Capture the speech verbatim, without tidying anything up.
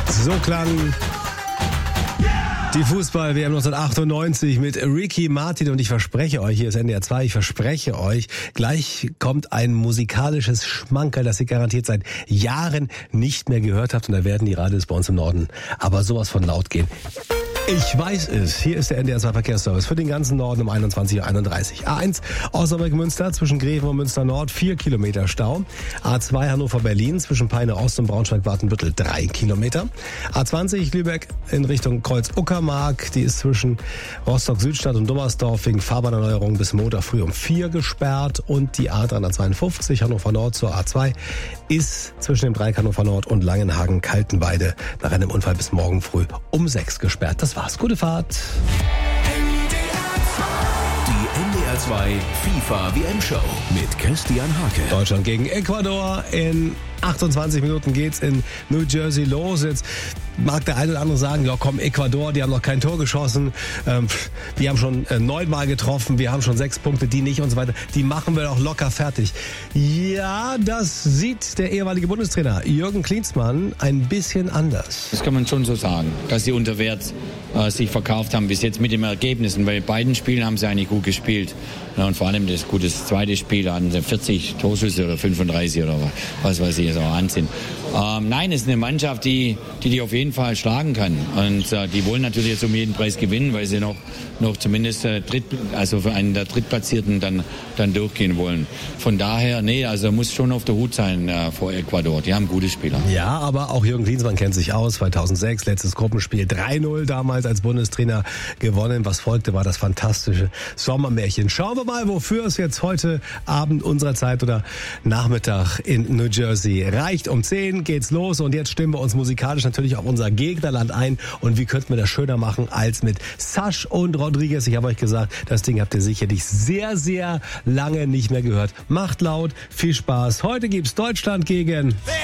So klang die Fußball-W M neunzehnhundertachtundneunzig mit Ricky Martin und ich verspreche euch, hier ist N D R zwei, ich verspreche euch, gleich kommt ein musikalisches Schmankerl, das ihr garantiert seit Jahren nicht mehr gehört habt und da werden die Radios bei uns im Norden aber sowas von laut gehen. Ich weiß es. Hier ist der N D R zwei Verkehrsservice für den ganzen Norden um einundzwanzig Uhr einunddreißig. A eins Osnabrück-Münster zwischen Greven und Münster-Nord vier Kilometer Stau. A zwei Hannover-Berlin zwischen Peine-Ost und Braunschweig-Watenbüttel drei Kilometer. A zwanzig Lübeck in Richtung Kreuz-Uckermark. Die ist zwischen Rostock-Südstadt und Dummersdorf wegen Fahrbahnerneuerung bis Montag früh um vier gesperrt. Und die A dreihundertzweiundfünfzig Hannover-Nord zur A zwei ist zwischen dem Dreieck Hannover-Nord und Langenhagen-Kaltenweide nach einem Unfall bis morgen früh um sechs gesperrt. Das war's. Gute Fahrt. Die N D R zwei FIFA-W M-Show mit Christian Hake. Deutschland gegen Ecuador. In achtundzwanzig Minuten geht's in New Jersey los. Jetzt mag der eine oder andere sagen, ja komm, Ecuador, die haben noch kein Tor geschossen. Ähm, die haben schon äh, neunmal getroffen, wir haben schon sechs Punkte, die nicht und so weiter. Die machen wir doch locker fertig. Ja, das sieht der ehemalige Bundestrainer Jürgen Klinsmann ein bisschen anders. Das kann man schon so sagen, dass sie unter Wert äh, sich verkauft haben bis jetzt mit den Ergebnissen. Weil in beiden Spielen haben sie eigentlich gut gespielt. Ja, und vor allem das gute zweite Spiel, da hatten sie vierzig Torschüsse oder fünfunddreißig oder was weiß ich, so Wahnsinn. Ähm, nein, es ist eine Mannschaft, die die, die auf jeden Fall schlagen kann. Und äh, die wollen natürlich jetzt um jeden Preis gewinnen, weil sie noch, noch zumindest äh, Dritt, also für einen der Drittplatzierten dann, dann durchgehen wollen. Von daher, nee, also muss schon auf der Hut sein äh, vor Ecuador. Die haben gute Spieler. Ja, aber auch Jürgen Klinsmann kennt sich aus. zweitausendsechs, letztes Gruppenspiel drei null damals als Bundestrainer gewonnen. Was folgte, war das fantastische Sommermärchen. Schauen wir mal, wofür es jetzt heute Abend unserer Zeit oder Nachmittag in New Jersey reicht. Um zehn geht's los und jetzt stimmen wir uns musikalisch natürlich auf unser Gegnerland ein. Und wie könnten wir das schöner machen als mit Sash und Rodriguez? Ich habe euch gesagt, das Ding habt ihr sicherlich sehr, sehr lange nicht mehr gehört. Macht laut, viel Spaß. Heute gibt's Deutschland gegen